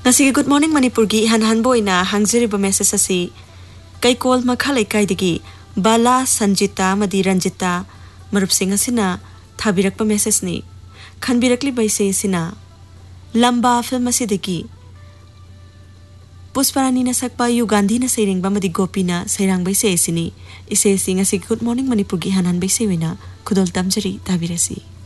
Good morning Manipurgi hanhanboina hangjeriba message asi Kaikol makha leikaidagi Bala Sanjita Madi Ranjita Marup sing asina thabirakpa message ni khanbirakli baise sina lamba film asidagi Pusparani na sakpa yu Gandhi na sairingba madi Gopina sairang baise sini ise sing asi good morning Manipurgi hanhan baise wina khudol tamjari thabirasi